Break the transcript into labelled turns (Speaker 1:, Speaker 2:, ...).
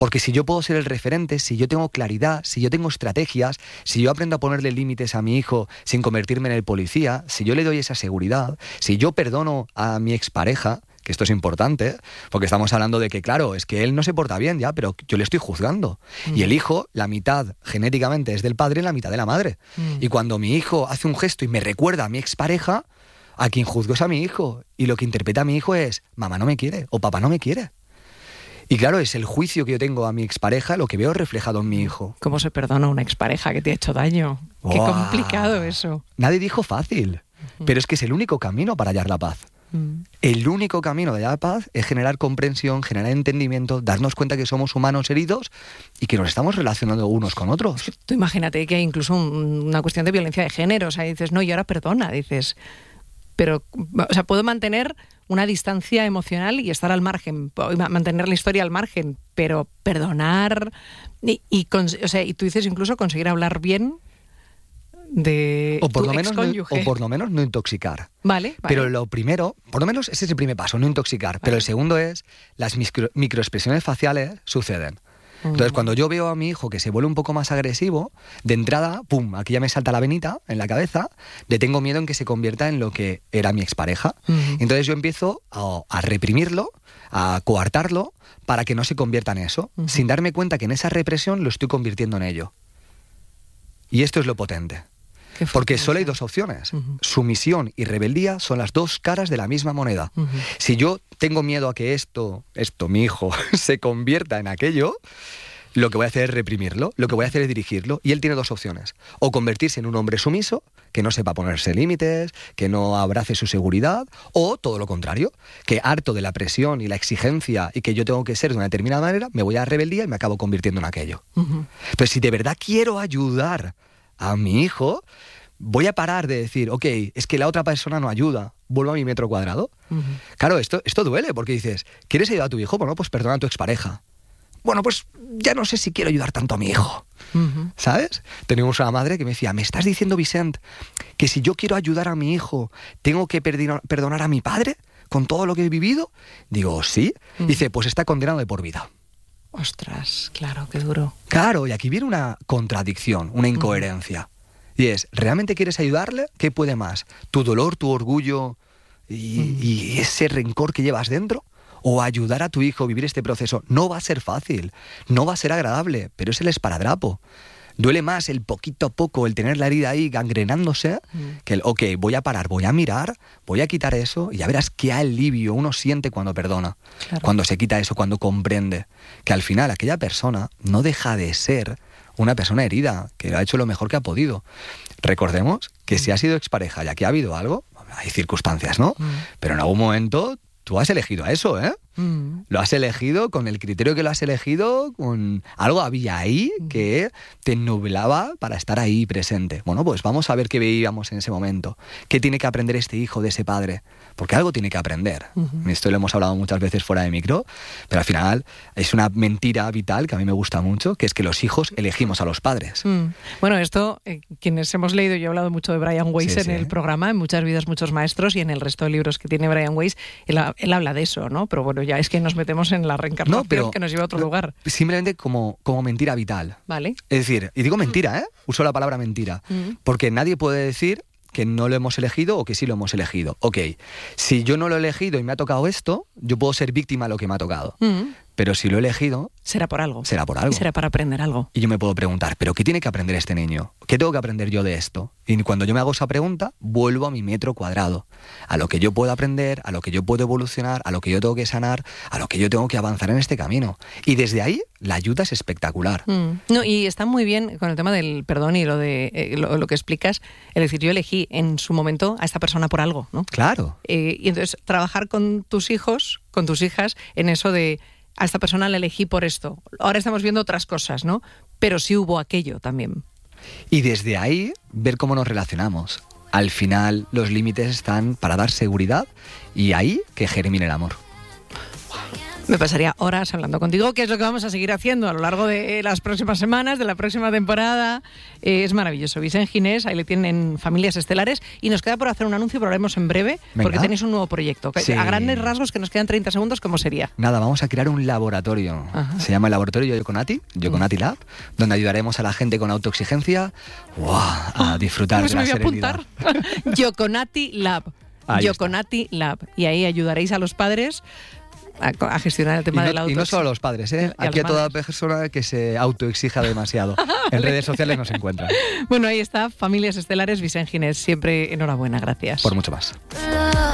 Speaker 1: Porque si yo puedo ser el referente, si yo tengo claridad, si yo tengo estrategias, si yo aprendo a ponerle límites a mi hijo sin convertirme en el policía, si yo le doy esa seguridad, si yo perdono a mi expareja, que esto es importante, porque estamos hablando de que, claro, es que él no se porta bien ya, pero yo le estoy juzgando. Y el hijo, la mitad genéticamente es del padre y la mitad de la madre. Y cuando mi hijo hace un gesto y me recuerda a mi expareja, a quien juzgo es a mi hijo. Y lo que interpreta a mi hijo es, mamá no me quiere o papá no me quiere. Y claro, es el juicio que yo tengo a mi expareja lo que veo reflejado en mi hijo.
Speaker 2: ¿Cómo se perdona a una expareja que te ha hecho daño? Qué complicado eso.
Speaker 1: Nadie dijo fácil, pero es que es el único camino para hallar la paz. El único camino de hallar la paz es generar comprensión, generar entendimiento, darnos cuenta que somos humanos heridos y que nos estamos relacionando unos con otros.
Speaker 2: Tú imagínate que hay incluso una cuestión de violencia de género. O sea, dices, no, y ahora perdona, dices... Pero, o sea, puedo mantener una distancia emocional y estar al margen, mantener la historia al margen, pero perdonar y tú dices incluso conseguir hablar bien de
Speaker 1: o por
Speaker 2: tu
Speaker 1: lo menos
Speaker 2: excónyuge.
Speaker 1: O por lo menos no intoxicar.
Speaker 2: Vale.
Speaker 1: Pero lo primero, por lo menos ese es el primer paso, no intoxicar. Pero el segundo es, las microexpresiones faciales suceden. Entonces, cuando yo veo a mi hijo que se vuelve un poco más agresivo, de entrada, pum, aquí ya me salta la venita en la cabeza, le tengo miedo en que se convierta en lo que era mi expareja. Entonces yo empiezo a reprimirlo, a coartarlo, para que no se convierta en eso, sin darme cuenta que en esa represión lo estoy convirtiendo en ello. Y esto es lo potente. Porque solo hay dos opciones. Sumisión y rebeldía son las dos caras de la misma moneda. Si yo tengo miedo a que esto, mi hijo, se convierta en aquello, lo que voy a hacer es reprimirlo, lo que voy a hacer es dirigirlo. Y él tiene dos opciones. O convertirse en un hombre sumiso, que no sepa ponerse límites, que no abrace su seguridad, o todo lo contrario, que harto de la presión y la exigencia y que yo tengo que ser de una determinada manera, me voy a rebeldía y me acabo convirtiendo en aquello. Entonces, si de verdad quiero ayudar a mi hijo, voy a parar de decir, ok, es que la otra persona no ayuda, vuelvo a mi metro cuadrado. Claro, esto duele, porque dices, ¿quieres ayudar a tu hijo? Bueno, pues perdona a tu expareja. Bueno, pues ya no sé si quiero ayudar tanto a mi hijo. ¿Sabes? Teníamos una madre que me decía, ¿me estás diciendo, Vicent, que si yo quiero ayudar a mi hijo, tengo que perdonar a mi padre con todo lo que he vivido? Digo, sí. Dice, pues está condenado de por vida.
Speaker 2: Ostras, claro, qué duro.
Speaker 1: Claro, y aquí viene una contradicción, una incoherencia. Y es, ¿realmente quieres ayudarle? ¿Qué puede más? ¿Tu dolor, tu orgullo y ese rencor que llevas dentro? ¿O ayudar a tu hijo a vivir este proceso? No va a ser fácil, no va a ser agradable, pero es el esparadrapo. Duele más el poquito a poco, el tener la herida ahí gangrenándose, que el, ok, voy a parar, voy a mirar, voy a quitar eso, y ya verás qué alivio uno siente cuando perdona, cuando se quita eso, cuando comprende que al final aquella persona no deja de ser una persona herida, que ha hecho lo mejor que ha podido. Recordemos que si ha sido expareja y aquí ha habido algo, hay circunstancias, ¿no? Pero en algún momento tú has elegido a eso, ¿eh? Lo has elegido con el criterio que lo has elegido, con algo había ahí que te nublaba para estar ahí presente. Bueno, pues vamos a ver qué veíamos en ese momento. ¿Qué tiene que aprender este hijo de ese padre? Porque algo tiene que aprender. Esto lo hemos hablado muchas veces fuera de micro, pero al final es una mentira vital que a mí me gusta mucho, que es que los hijos elegimos a los padres.
Speaker 2: Bueno, esto, quienes hemos leído, yo he hablado mucho de Brian Weiss en el programa, en Muchas vidas, muchos maestros, y en el resto de libros que tiene Brian Weiss, él habla de eso, ¿no? Pero bueno, ya es que nos metemos en la reencarnación que nos lleva a otro lugar.
Speaker 1: Simplemente como mentira vital.
Speaker 2: Vale.
Speaker 1: Es decir, y digo mentira, ¿eh? Uso la palabra mentira. Porque nadie puede decir que no lo hemos elegido o que sí lo hemos elegido. Ok, si yo no lo he elegido y me ha tocado esto, yo puedo ser víctima de lo que me ha tocado. Pero si lo he elegido...
Speaker 2: Será por algo.
Speaker 1: Será por algo.
Speaker 2: Será para aprender algo.
Speaker 1: Y yo me puedo preguntar, ¿pero qué tiene que aprender este niño? ¿Qué tengo que aprender yo de esto? Y cuando yo me hago esa pregunta, vuelvo a mi metro cuadrado. A lo que yo puedo aprender, a lo que yo puedo evolucionar, a lo que yo tengo que sanar, a lo que yo tengo que avanzar en este camino. Y desde ahí, la ayuda es espectacular.
Speaker 2: No, y está muy bien con el tema del perdón y lo de lo que explicas. Es decir, yo elegí en su momento a esta persona por algo, ¿no?
Speaker 1: Claro.
Speaker 2: Y entonces, trabajar con tus hijos, con tus hijas, en eso de... A esta persona la elegí por esto. Ahora estamos viendo otras cosas, ¿no? Pero sí hubo aquello también.
Speaker 1: Y desde ahí, ver cómo nos relacionamos. Al final, los límites están para dar seguridad y ahí que germine el amor.
Speaker 2: Me pasaría horas hablando contigo, que es lo que vamos a seguir haciendo a lo largo de las próximas semanas, de la próxima temporada. Es maravilloso. Vicent Ginés, ahí le tienen Familias Estelares. Y nos queda por hacer un anuncio, pero lo haremos en breve, porque tenéis un nuevo proyecto.
Speaker 1: Sí.
Speaker 2: A grandes rasgos, que nos quedan 30 segundos, ¿cómo sería?
Speaker 1: Nada, vamos a crear un laboratorio. Ajá. Se llama el Laboratorio Yoconati Lab, donde ayudaremos a la gente con autoexigencia a disfrutar de la serenidad.
Speaker 2: Yoconati Lab. Yoconati Lab. Y ahí ayudaréis a los padres a gestionar el tema de la autoexigència.
Speaker 1: Y no solo a los padres, aquí a toda persona que se autoexija demasiado. En redes sociales nos encuentran.
Speaker 2: Bueno, ahí está, Familias Estelares, Vicent Ginés. Siempre enhorabuena, gracias.
Speaker 1: Por mucho más.